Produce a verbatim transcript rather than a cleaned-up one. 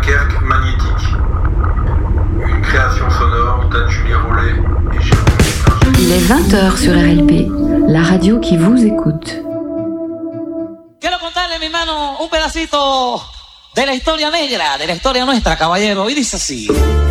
Dunkerque magnétique. Une création sonore d'Anne-Julie Rollet et Jérôme Martin. Il est vingt heures sur R L P, la radio qui vous écoute. Quiero contarle, mi hermano, un pedacito de la historia negra, de la historia nuestra, caballero, y dice así.